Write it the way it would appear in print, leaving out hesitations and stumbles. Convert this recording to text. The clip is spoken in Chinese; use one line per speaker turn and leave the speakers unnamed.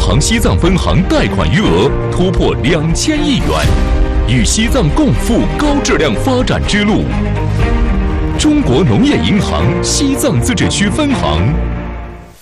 行西藏分行贷款余额突破2000亿元，与西藏共赴高质量发展之路。中国农业银行西藏自治区分行。